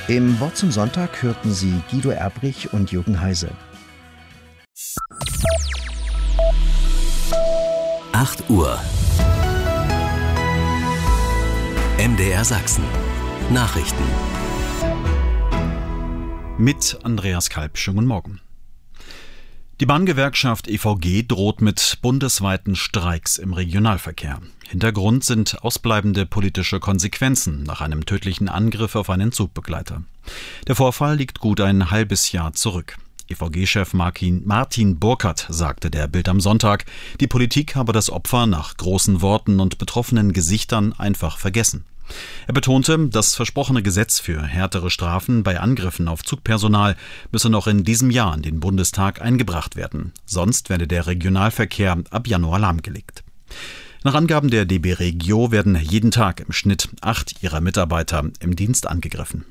Im Wort zum Sonntag hörten Sie Guido Erbrich und Jürgen Heise. 8 Uhr. MDR Sachsen. Nachrichten. Mit Andreas Kalb. Schönen guten Morgen. Die Bahngewerkschaft EVG droht mit bundesweiten Streiks im Regionalverkehr. Hintergrund sind ausbleibende politische Konsequenzen nach einem tödlichen Angriff auf einen Zugbegleiter. Der Vorfall liegt gut ein halbes Jahr zurück. EVG-Chef Martin Burkhardt sagte der Bild am Sonntag, die Politik habe das Opfer nach großen Worten und betroffenen Gesichtern einfach vergessen. Er betonte, das versprochene Gesetz für härtere Strafen bei Angriffen auf Zugpersonal müsse noch in diesem Jahr in den Bundestag eingebracht werden. Sonst werde der Regionalverkehr ab Januar lahmgelegt. Nach Angaben der DB Regio werden jeden Tag im Schnitt 8 ihrer Mitarbeiter im Dienst angegriffen.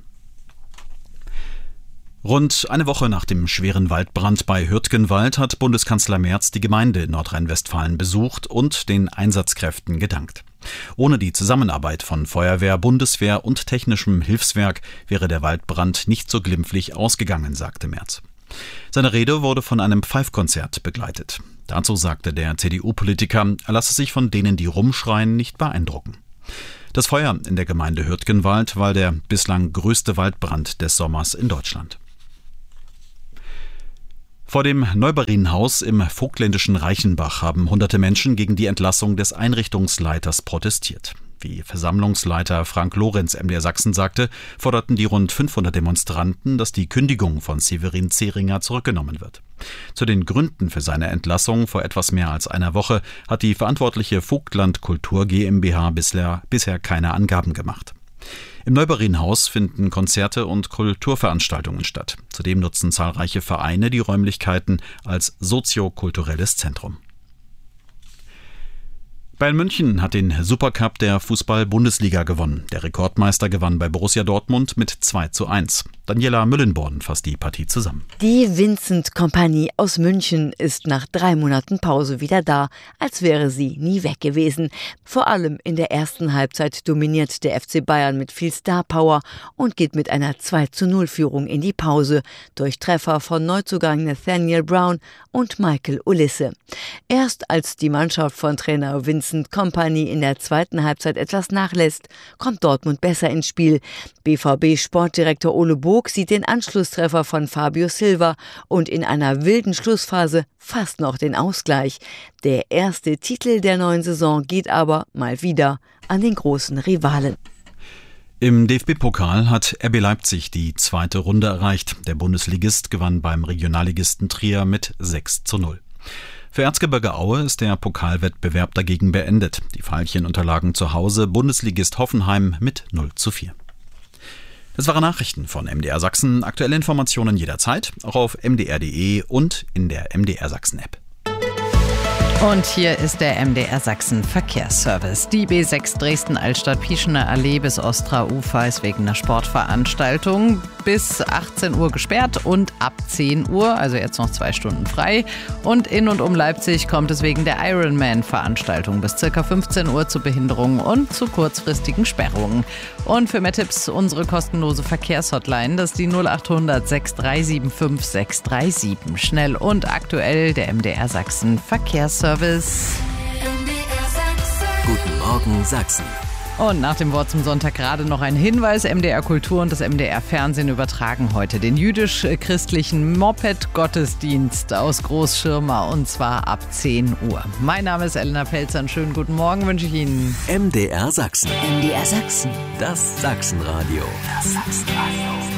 Rund eine Woche nach dem schweren Waldbrand bei Hürtgenwald hat Bundeskanzler Merz die Gemeinde in Nordrhein-Westfalen besucht und den Einsatzkräften gedankt. Ohne die Zusammenarbeit von Feuerwehr, Bundeswehr und technischem Hilfswerk wäre der Waldbrand nicht so glimpflich ausgegangen, sagte Merz. Seine Rede wurde von einem Pfeifkonzert begleitet. Dazu sagte der CDU-Politiker, er lasse sich von denen, die rumschreien, nicht beeindrucken. Das Feuer in der Gemeinde Hürtgenwald war der bislang größte Waldbrand des Sommers in Deutschland. Vor dem Neubarienhaus im vogtländischen Reichenbach haben hunderte Menschen gegen die Entlassung des Einrichtungsleiters protestiert. Wie Versammlungsleiter Frank Lorenz MDR Sachsen sagte, forderten die rund 500 Demonstranten, dass die Kündigung von Severin Zehringer zurückgenommen wird. Zu den Gründen für seine Entlassung vor etwas mehr als einer Woche hat die verantwortliche Vogtland Kultur GmbH bisher keine Angaben gemacht. Im Neubarienhaus finden Konzerte und Kulturveranstaltungen statt. Zudem nutzen zahlreiche Vereine die Räumlichkeiten als soziokulturelles Zentrum. Bayern München hat den Supercup der Fußball-Bundesliga gewonnen. Der Rekordmeister gewann bei Borussia Dortmund mit 2:1. Daniela Müllenborn fasst die Partie zusammen. Die Vincent-Kompanie aus München ist nach 3 Monaten Pause wieder da, als wäre sie nie weg gewesen. Vor allem in der ersten Halbzeit dominiert der FC Bayern mit viel Star-Power und geht mit einer 2:0-Führung in die Pause durch Treffer von Neuzugang Nathaniel Brown und Michael Olise. Erst als die Mannschaft von Trainer Vincent Kompany in der zweiten Halbzeit etwas nachlässt, kommt Dortmund besser ins Spiel. BVB-Sportdirektor Ole Bog sieht den Anschlusstreffer von Fabio Silva und in einer wilden Schlussphase fast noch den Ausgleich. Der erste Titel der neuen Saison geht aber mal wieder an den großen Rivalen. Im DFB-Pokal hat RB Leipzig die zweite Runde erreicht. Der Bundesligist gewann beim Regionalligisten Trier mit 6:0. Für Erzgebirge Aue ist der Pokalwettbewerb dagegen beendet. Die Veilchen unterlagen zu Hause Bundesligist Hoffenheim mit 0:4. Das waren Nachrichten von MDR Sachsen. Aktuelle Informationen jederzeit, auch auf mdr.de und in der MDR Sachsen-App. Und hier ist der MDR Sachsen Verkehrsservice. Die B6 Dresden-Altstadt-Pieschener Allee bis Ostra-Ufer ist wegen einer Sportveranstaltung bis 18 Uhr gesperrt und ab 10 Uhr, also jetzt noch 2 Stunden frei. Und in und um Leipzig kommt es wegen der Ironman-Veranstaltung bis ca. 15 Uhr zu Behinderungen und zu kurzfristigen Sperrungen. Und für mehr Tipps unsere kostenlose Verkehrshotline, das ist die 0800 6375 637. Schnell und aktuell der MDR Sachsen Verkehrsservice. Guten Morgen Sachsen. Und nach dem Wort zum Sonntag gerade noch ein Hinweis. MDR Kultur und das MDR Fernsehen übertragen heute den jüdisch-christlichen Moped-Gottesdienst aus Großschirma und zwar ab 10 Uhr. Mein Name ist Elena Pelzer. Einen schönen guten Morgen wünsche ich Ihnen. MDR Sachsen. MDR Sachsen. Das Sachsenradio. Das Sachsenradio.